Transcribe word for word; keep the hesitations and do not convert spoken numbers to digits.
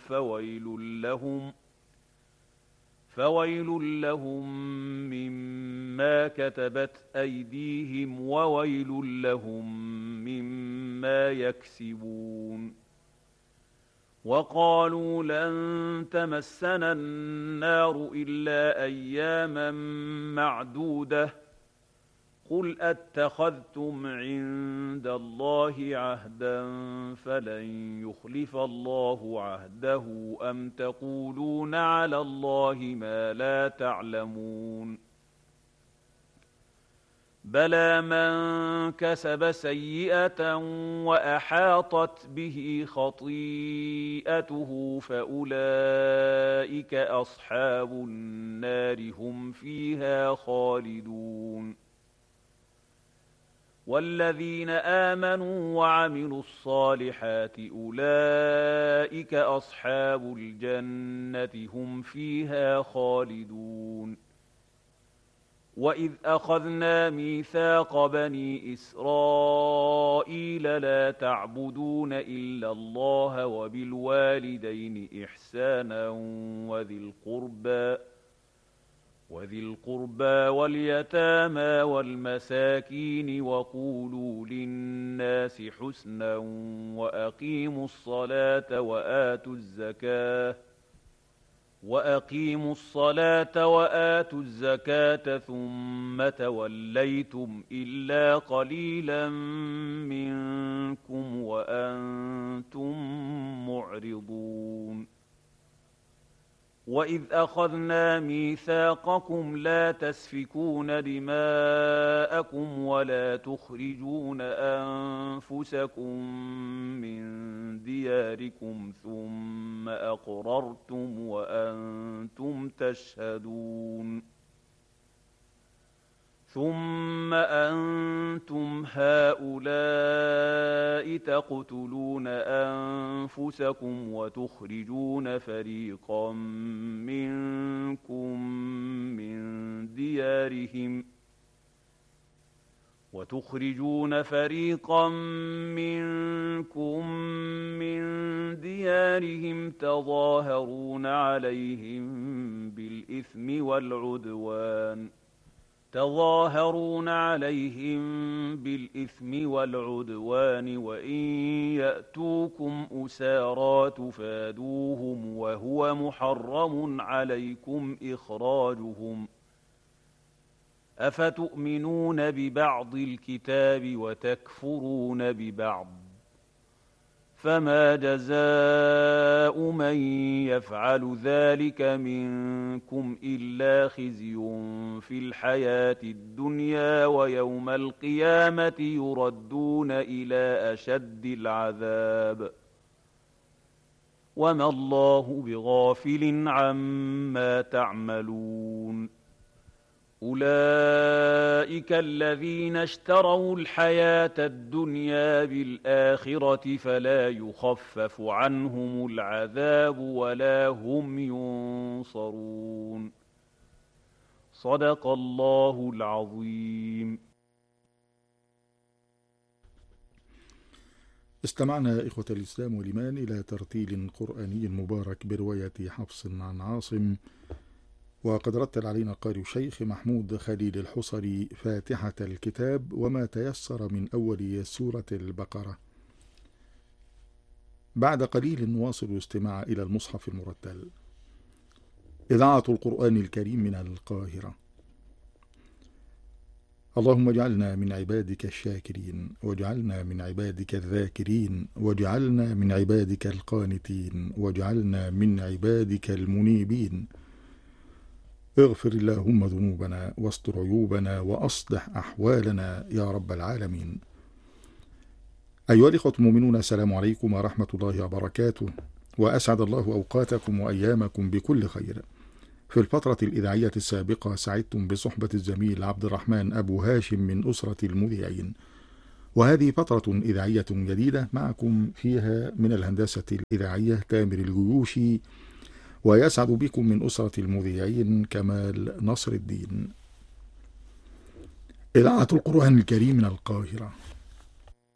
فويل لهم فويل لهم مما كتبت أيديهم وويل لهم مما يكسبون. وقالوا لن تمسنا النار إلا أياما معدودة قل أتخذتم عند الله عهدا فلن يخلف الله عهده أم تقولون على الله ما لا تعلمون. بلى من كسب سيئة وأحاطت به خطيئته فأولئك أصحاب النار هم فيها خالدون. والذين آمنوا وعملوا الصالحات أولئك أصحاب الجنة هم فيها خالدون. وإذ أخذنا ميثاق بني إسرائيل لا تعبدون إلا الله وبالوالدين إحسانا وذي القربى وذي القربى واليتامى والمساكين وقولوا للناس حسنا وأقيموا الصلاة وآتوا الزكاة وأقيموا الصلاة وآتوا الزكاة ثم توليتم إلا قليلا منكم وأنتم معرضون. وإذ أخذنا ميثاقكم لا تسفكون دماءكم ولا تخرجون أنفسكم من دياركم ثم أقررتم وأنتم تشهدون. ثم أنتم هؤلاء تقتلون أنفسكم وتخرجون فريقا منكم من ديارهم وتخرجون فريقا منكم من ديارهم تظاهرون عليهم بالإثم والعدوان تظاهرون عليهم بالإثم والعدوان وإن يأتوكم أسارى تفادوهم وهو محرم عليكم إخراجهم أفتؤمنون ببعض الكتاب وتكفرون ببعض فما جزاء من يفعل ذلك منكم إلا خزي في الحياة الدنيا ويوم القيامة يردون إلى أشد العذاب وما الله بغافل عما تعملون. أولئك الذين اشتروا الحياة الدنيا بالآخرة فلا يخفف عنهم العذاب ولا هم ينصرون. صدق الله العظيم. استمعنا إخوة الإسلام والإيمان إلى ترتيل قرآني مبارك برواية حفص عن عاصم، وقد رتل علينا قارئ الشيخ محمود خليل الحصري فاتحة الكتاب وما تيسر من أول سورة البقرة. بعد قليل نواصل الاستماع إلى المصحف المرتل. إذاعة القرآن الكريم من القاهرة. اللهم اجعلنا من عبادك الشاكرين، واجعلنا من عبادك الذاكرين، واجعلنا من عبادك القانتين، واجعلنا من عبادك المنيبين. اغفر اللهم ذنوبنا واستر عيوبنا وأصلح أحوالنا يا رب العالمين. أيها الإخوة المؤمنون، السلام عليكم ورحمة الله وبركاته، وأسعد الله أوقاتكم وأيامكم بكل خير. في الفترة الإذاعية السابقة سعدتم بصحبة الزميل عبد الرحمن أبو هاشم من أسرة المذيعين، وهذه فترة إذاعية جديدة معكم فيها من الهندسة الإذاعية تامر الجيوشي، ويسعد بكم من أسرة المذيعين كمال نصر الدين. إذاعة القرآن الكريم من القاهرة.